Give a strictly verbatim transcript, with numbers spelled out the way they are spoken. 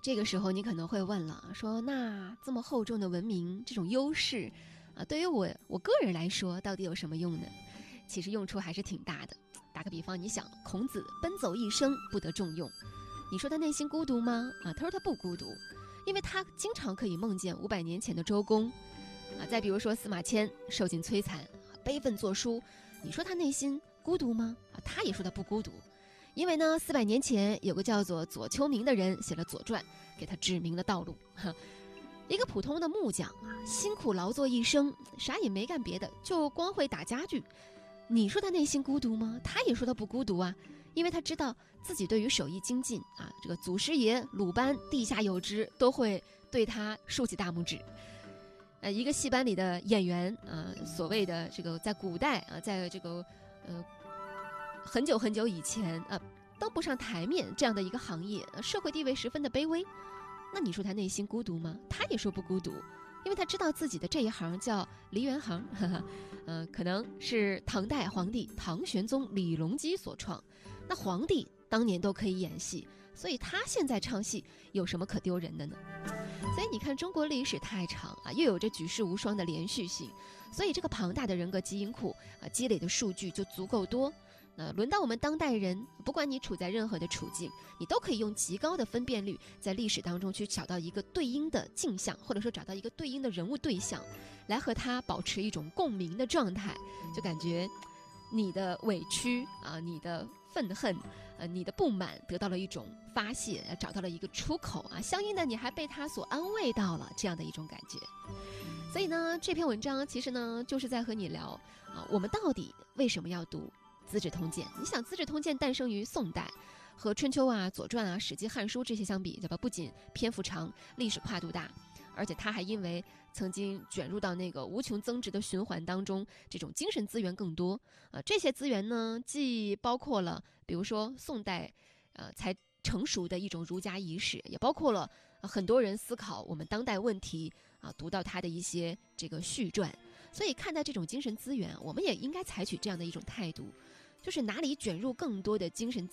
这个时候你可能会问了，说那这么厚重的文明这种优势啊，对于我我个人来说到底有什么用呢？其实用处还是挺大的。打个比方，你想孔子奔走一生不得重用，你说他内心孤独吗？啊，他说他不孤独，因为他经常可以梦见五百年前的周公啊。再比如说司马迁受尽摧残，悲愤作书，你说他内心孤独吗？啊，他也说他不孤独，因为呢，四百年前有个叫做左丘明的人写了《左传》，给他指明了道路。一个普通的木匠啊，辛苦劳作一生，啥也没干别的，就光会打家具。你说他内心孤独吗？他也说他不孤独啊，因为他知道自己对于手艺精进啊，这个祖师爷鲁班地下有知，都会对他竖起大拇指。呃，一个戏班里的演员啊，所谓的这个在古代啊，在这个呃很久很久以前啊，登不上台面这样的一个行业，社会地位十分的卑微。那你说他内心孤独吗？他也说不孤独，因为他知道自己的这一行叫梨园行，呵呵，呃，可能是唐代皇帝唐玄宗李隆基所创。那皇帝当年都可以演戏，所以他现在唱戏有什么可丢人的呢？所以你看，中国历史太长啊，又有着举世无双的连续性，所以这个庞大的人格基因库啊，积累的数据就足够多。那轮到我们当代人，不管你处在任何的处境，你都可以用极高的分辨率，在历史当中去找到一个对应的镜像，或者说找到一个对应的人物对象，来和他保持一种共鸣的状态，就感觉你的委屈啊，你的愤恨，呃，你的不满得到了一种发泄，找到了一个出口啊，相应的你还被他所安慰到了，这样的一种感觉。所以呢，这篇文章其实呢，就是在和你聊啊，我们到底为什么要读资治通鉴？你想，资治通鉴诞生于宋代，和春秋啊、左传啊、史记、汉书这些相比，对吧？不仅篇幅长，历史跨度大，而且它还因为曾经卷入到那个无穷增值的循环当中，这种精神资源更多啊。这些资源呢，既包括了比如说宋代呃才成熟的一种儒家仪式，也包括了、呃、很多人思考我们当代问题啊，读到他的一些这个序传。所以看待这种精神资源，我们也应该采取这样的一种态度，就是哪里卷入更多的精神